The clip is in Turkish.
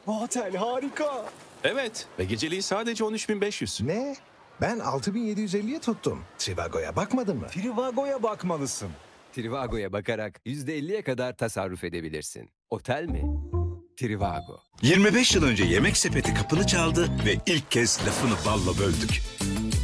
Bu otel harika. Evet ve geceliği sadece 13.500. Ne? Ben 6750'ye tuttum. Trivago'ya bakmadın mı? Trivago'ya bakmalısın. Trivago'ya bakarak %50'ye kadar tasarruf edebilirsin. Otel mi? Trivago. 25 yıl önce Yemek Sepeti kapını çaldı ve ilk kez lafını balla böldük.